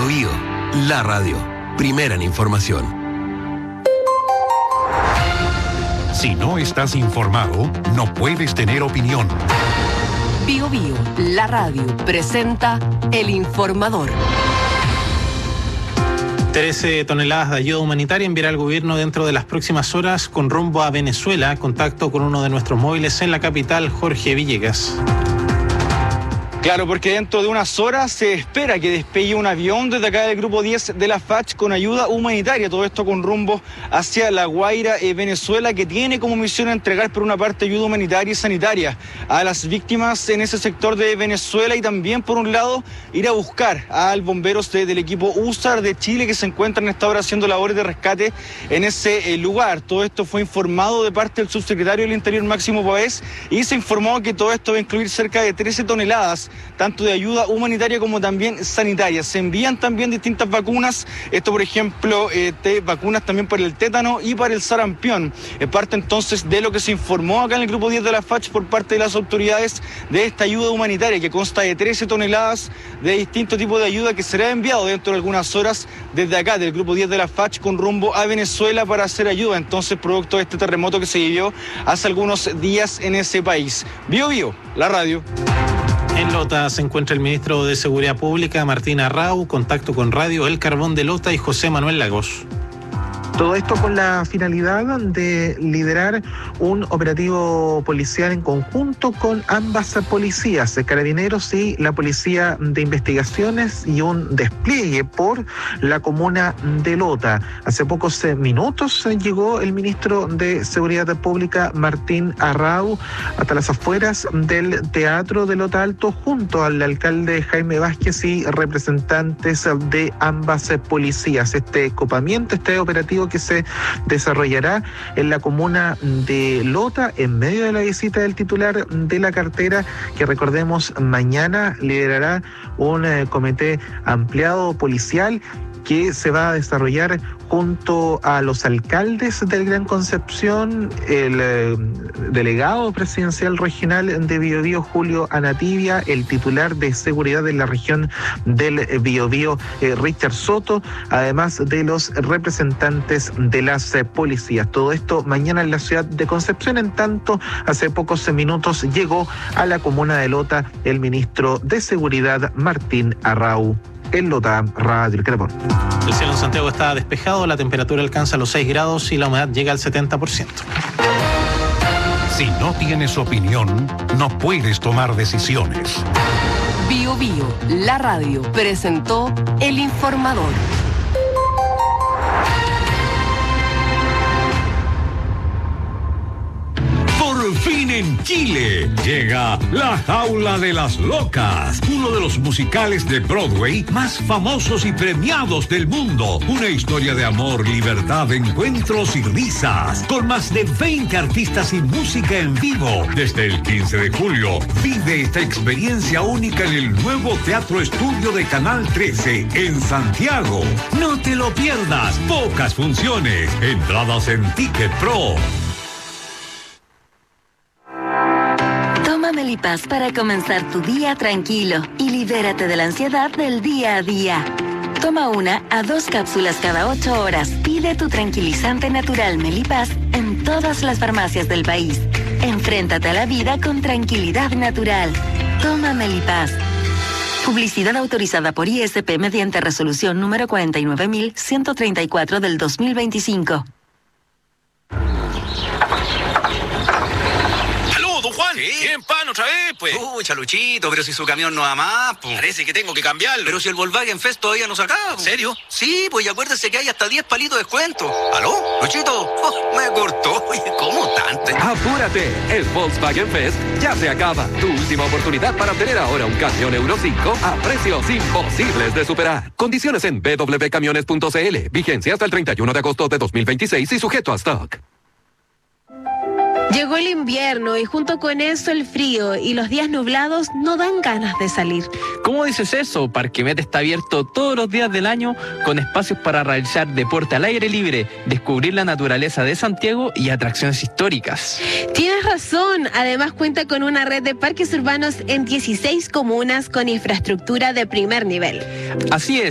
Biobío, la radio, primera en información. Si no estás informado, no puedes tener opinión. Biobío, la radio, presenta El Informador. 13 toneladas de ayuda humanitaria enviará el gobierno dentro de las próximas horas con rumbo a Venezuela. Contacto con uno de nuestros móviles en la capital, Jorge Villegas. Claro, porque dentro de unas horas se espera que despegue un avión desde acá del Grupo 10 de la FACH con ayuda humanitaria. Todo esto con rumbo hacia La Guaira, Venezuela, que tiene como misión entregar por una parte ayuda humanitaria y sanitaria a las víctimas en ese sector de Venezuela y también por un lado ir a buscar a bomberos del equipo USAR de Chile que se encuentran en esta hora haciendo labores de rescate en ese lugar. Todo esto fue informado de parte del subsecretario del Interior, Máximo Páez, y se informó que todo esto va a incluir cerca de 13 toneladas tanto de ayuda humanitaria como también sanitaria. Se envían también distintas vacunas, esto por ejemplo, vacunas también para el tétano y para el sarampión. Es parte entonces de lo que se informó acá en el Grupo 10 de la FACH por parte de las autoridades de esta ayuda humanitaria, que consta de 13 toneladas de distintos tipos de ayuda que será enviado dentro de algunas horas desde acá, del Grupo 10 de la FACH, con rumbo a Venezuela para hacer ayuda, entonces producto de este terremoto que se vivió hace algunos días en ese país. Biobío, la radio. En Lota se encuentra el ministro de Seguridad Pública, Martín Arrau. Contacto con Radio El Carbón de Lota y José Manuel Lagos. Todo esto con la finalidad de liderar un operativo policial en conjunto con ambas policías, Carabineros y la Policía de Investigaciones, y un despliegue por la comuna de Lota. Hace pocos minutos llegó el ministro de Seguridad Pública, Martín Arrau, hasta las afueras del Teatro de Lota Alto junto al alcalde Jaime Vázquez y representantes de ambas policías. Este copamiento, este operativo que se desarrollará en la comuna de Lota en medio de la visita del titular de la cartera, que recordemos mañana liderará un comité ampliado policial que se va a desarrollar junto a los alcaldes del Gran Concepción, el delegado presidencial regional de Biobío, Julio Anativia, el titular de seguridad de la región del Biobío, Richard Soto, además de los representantes de las policías. Todo esto mañana en la ciudad de Concepción. En tanto, hace pocos minutos llegó a la comuna de Lota el ministro de Seguridad, Martín Arrau. En Lota, Radio El Carbón. El cielo en Santiago está despejado, la temperatura alcanza los 6 grados y la humedad llega al 70%. Si no tienes opinión, no puedes tomar decisiones. Biobío, la radio, presentó El Informador. Por fin en Chile llega La Jaula de las Locas, uno de los musicales de Broadway más famosos y premiados del mundo. Una historia de amor, libertad, encuentros y risas, con más de 20 artistas y música en vivo. Desde el 15 de julio, vive esta experiencia única en el nuevo Teatro Estudio de Canal 13 en Santiago. No te lo pierdas, pocas funciones, entradas en Ticket Pro. Melipaz para comenzar tu día tranquilo y libérate de la ansiedad del día a día. Toma 1 a 2 cápsulas cada 8 horas. Pide tu tranquilizante natural Melipaz en todas las farmacias del país. Enfréntate a la vida con tranquilidad natural. Toma Melipaz. Publicidad autorizada por ISP mediante resolución número 49.134 del 2025. ¿Quién pan otra vez, pues? Luchito, pero si su camión no va más, pues. Parece que tengo que cambiarlo. Pero si el Volkswagen Fest todavía no se acaba. ¿En serio? Sí, pues y acuérdese que hay hasta 10 palitos de descuento. ¿Aló? Luchito, me cortó. Oye, ¿cómo tanto? ¡Apúrate! El Volkswagen Fest ya se acaba. Tu última oportunidad para obtener ahora un camión Euro 5 a precios imposibles de superar. Condiciones en www.camiones.cl. Vigencia hasta el 31 de agosto de 2026 y sujeto a stock. Llegó el invierno y junto con eso el frío y los días nublados no dan ganas de salir. ¿Cómo dices eso? Parquemet está abierto todos los días del año con espacios para realizar deporte al aire libre, descubrir la naturaleza de Santiago y atracciones históricas. Tienes razón, además cuenta con una red de parques urbanos en 16 comunas con infraestructura de primer nivel. Así es.